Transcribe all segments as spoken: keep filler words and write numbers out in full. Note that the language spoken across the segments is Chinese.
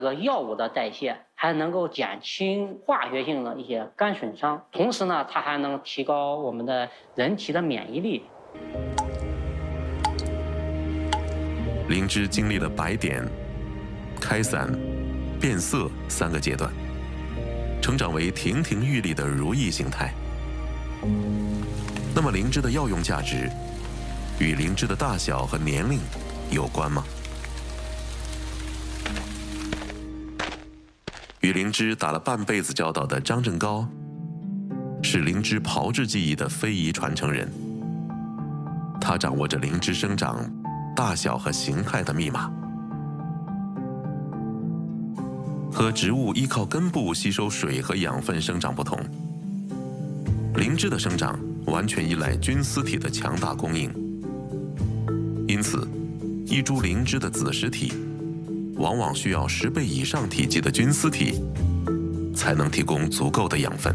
这个药物的代谢，还能够减轻化学性的一些肝损伤，同时呢，它还能提高我们的人体的免疫力。 灵芝经历了白点、开散、变色三个阶段，成长为亭亭玉立的如意形态。那么，灵芝的药用价值与灵芝的大小和年龄有关吗？与灵芝打了半辈子交道的张振高，是灵芝炮制技艺的非遗传承人。他掌握着灵芝生长大小和形态的密码。和植物依靠根部吸收水和养分生长不同，灵芝的生长完全依赖菌丝体的强大供应。因此，一株灵芝的子实体往往需要十倍以上体积的菌丝体，才能提供足够的养分。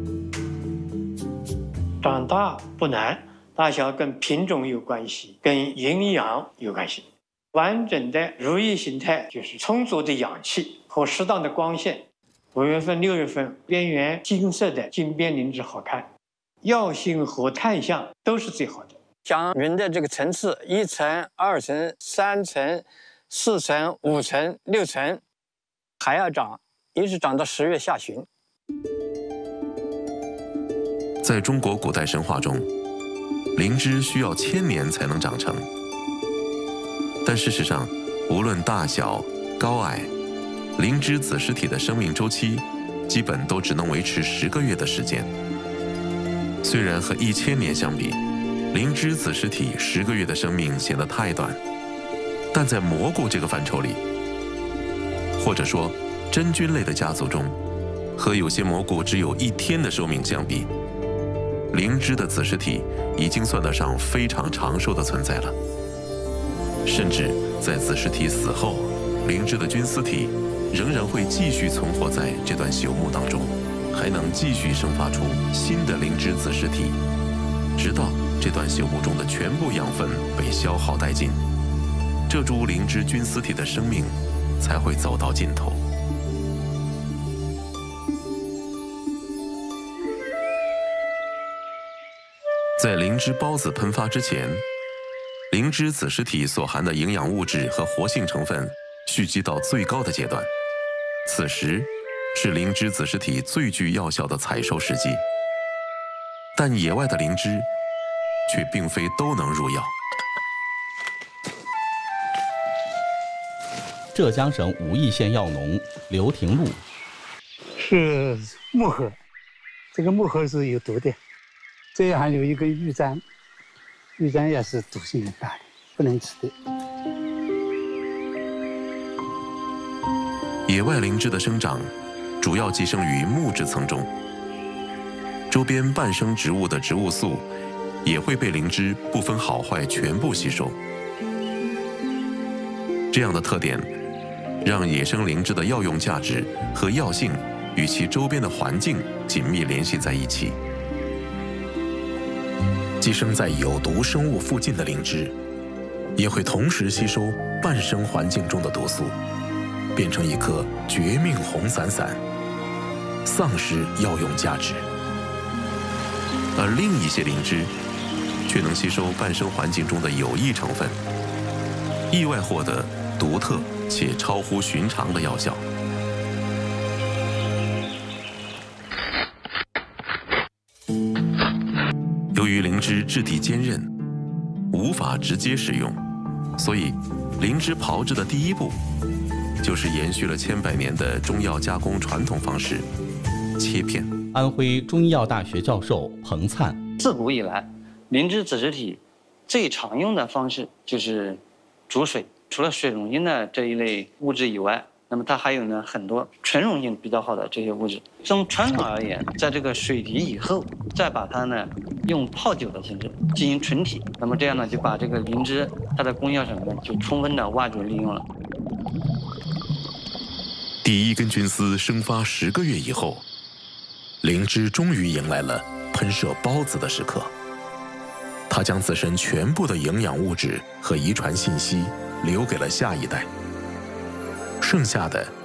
长大不难，大小跟品种有关系，跟营养有关系。完整的如意形态就是充足的氧气和适当的光线。五月份、六月份，边缘金色的金边灵芝好看，药性和看相都是最好的。 像云的这个层次，一层、二层、三层。四层、五层、六层，还要长，一直长到十月下旬。 在中国古代神话中，灵芝需要千年才能长成。但事实上，无论大小、高矮，灵芝子实体的生命周期基本都只能维持十个月的时间。虽然和一千年相比，灵芝子实体十个月的生命显得太短。但在蘑菇这个范畴里，或者说真菌类的家族中，和有些蘑菇只有一天的寿命相比，灵芝的子实体已经算得上非常长寿的存在了。甚至在子实体死后，灵芝的菌丝体仍然会继续存活在这段朽木当中，还能继续生发出新的灵芝子实体，直到这段朽木中的全部养分被消耗殆尽。这株灵芝菌丝体的生命才会走到尽头。在灵芝孢子喷发之前，灵芝子实体所含的营养物质和活性成分蓄积到最高的阶段，此时是灵芝子实体最具药效的采收时机。但野外的灵芝却并非都能入药。 浙江省武义县药农刘廷禄是木荷，这个木荷是有毒的，这还有一个玉簪，玉簪也是毒性很大的，不能吃的。 野外灵芝的生长主要寄生于木质层中，周边半生植物的植物素也会被灵芝不分好坏全部吸收。这样的特点让野生灵芝的药用价值和药性与其周边的环境紧密联系在一起。寄生在有毒生物附近的灵芝，也会同时吸收半生环境中的毒素，变成一颗绝命红伞伞，丧失药用价值。而另一些灵芝却能吸收半生环境中的有益成分，意外获得独特且超乎寻常的药效。由于灵芝质地坚韧，无法直接食用，所以灵芝炮制的第一步就是延续了千百年的中药加工传统方式——切片。 安徽中医药大学教授彭灿， 自古以来，灵芝子实体最常用的方式就是煮水。除了水溶性的这一类物质以外，那么它还有呢很多纯溶性比较好的这些物质。从传统而言，在这个水提以后，再把它呢用泡酒的形式进行纯体，那么这样呢就把这个灵芝它的功效成分就充分的挖掘利用了。 第一根菌丝生发十个月以后，灵芝终于迎来了喷射孢子的时刻。它将自身全部的营养物质和遗传信息留给了下一代，剩下的